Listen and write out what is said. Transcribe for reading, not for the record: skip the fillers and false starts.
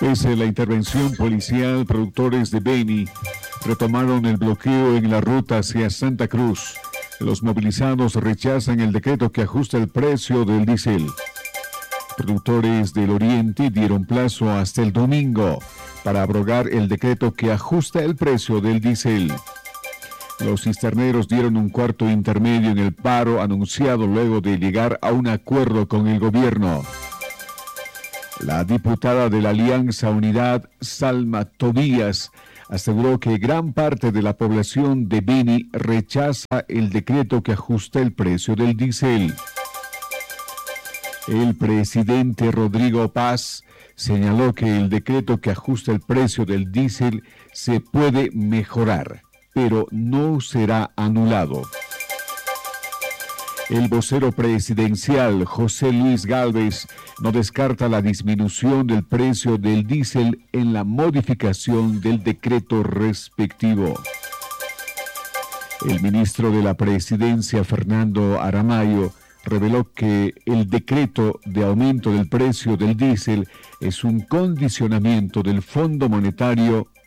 Pese a la intervención policial, productores de Beni retomaron el bloqueo en la ruta hacia Santa Cruz. Los movilizados rechazan el decreto que ajusta el precio del diésel. Productores del Oriente dieron plazo hasta el domingo para abrogar el decreto que ajusta el precio del diésel. Los cisterneros dieron un cuarto intermedio en el paro anunciado luego de llegar a un acuerdo con el gobierno. La diputada de la Alianza Unidad, Salma Tobías, aseguró que gran parte de la población de Beni rechaza el decreto que ajusta el precio del diésel. El presidente Rodrigo Paz señaló que el decreto que ajusta el precio del diésel se puede mejorar, pero no será anulado. El vocero presidencial, José Luis Gálvez, no descarta la disminución del precio del diésel en la modificación del decreto respectivo. El ministro de la Presidencia, Fernando Aramayo, reveló que el decreto de aumento del precio del diésel es un condicionamiento del Fondo Monetario